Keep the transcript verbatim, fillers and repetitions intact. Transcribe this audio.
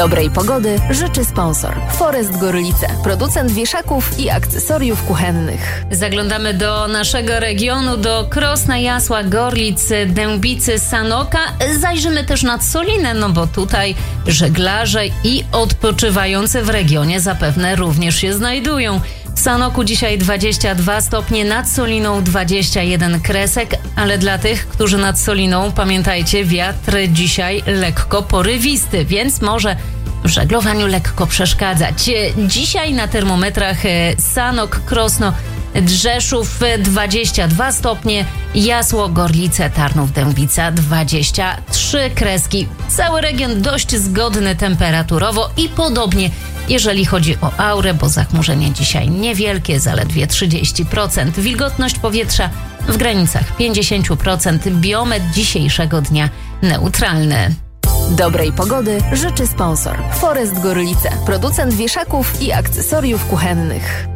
Dobrej pogody życzy sponsor Forest Gorlice, producent wieszaków i akcesoriów kuchennych. Zaglądamy do naszego regionu, do Krosna, Jasła, Gorlic, Dębicy, Sanoka. Zajrzymy też nad Solinę, no bo tutaj żeglarze i odpoczywający w regionie zapewne również się znajdują. W Sanoku dzisiaj dwadzieścia dwa stopnie, nad Soliną dwadzieścia jeden kresek, ale dla tych, którzy nad Soliną, pamiętajcie, wiatr dzisiaj lekko porywisty, więc może w żeglowaniu lekko przeszkadzać. Dzisiaj na termometrach Sanok, Krosno, Drzeszów dwadzieścia dwa stopnie, Jasło, Gorlice, Tarnów, Dębica dwadzieścia trzy kreski. Cały region dość zgodny temperaturowo i podobnie jeżeli chodzi o aurę, bo zachmurzenie dzisiaj niewielkie, zaledwie trzydzieści procent. Wilgotność powietrza w granicach pięćdziesiąt procent. Biometr dzisiejszego dnia neutralny. Dobrej pogody życzy sponsor Forest Gorlice, producent wieszaków i akcesoriów kuchennych.